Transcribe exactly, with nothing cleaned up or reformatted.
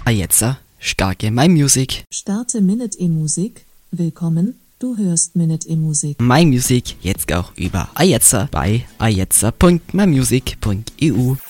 Ajetzer, starke My Music. Starte Minute E-Musik. Willkommen, du hörst Minute E-Musik. My Music jetzt auch über Ajetzer bei ajetzer punkt my music punkt e u.